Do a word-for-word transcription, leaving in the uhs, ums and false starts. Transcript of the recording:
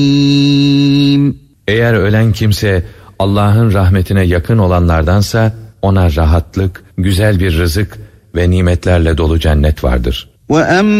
Eğer ölen kimse Allah'ın rahmetine yakın olanlardansa ona rahatlık, güzel bir rızık ve nimetlerle dolu cennet vardır.